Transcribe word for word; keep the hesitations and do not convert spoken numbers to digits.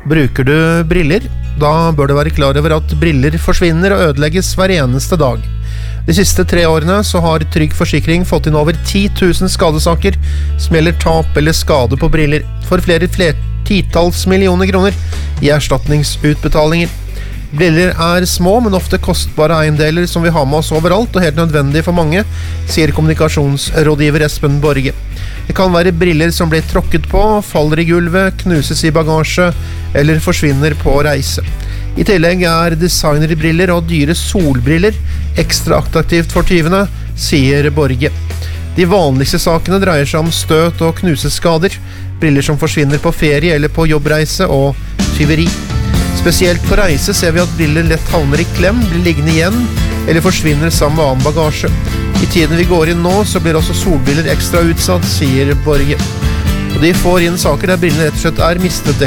Bruker du briller? Da bør du være klar over at briller forsvinner og ødelegges hver eneste dag. De siste tre årene så har Trygg Forsikring fått inn over ti tusen skadesaker som gjelder tap eller skade på briller, for flere, flere titalls millioner kroner i erstatningsutbetalinger. Briller er små, men ofte kostbare eiendeler som vi har med oss overalt og helt nødvendig for mange, sier kommunikasjonsrådgiver Espen Borge. Det kan være briller som blir tråkket på, faller i gulvet, knuses i bagasje eller forsvinner på reise. I tillegg er designerbriller og dyre solbriller ekstra attraktivt for tyvene, sier Borge. De vanligste sakene dreier seg om støt og knuseskader, briller som forsvinner på ferie eller på jobbreise og tyveri. Spesielt på reise ser vi at briller lett havner i klem, blir liggende igjen eller forsvinner sammen med annen bagasje. I tiden vi går inn nå så blir også solbriller ekstra utsatt, sier Borge. Og de får inn saker der brillene rett og slett er mistet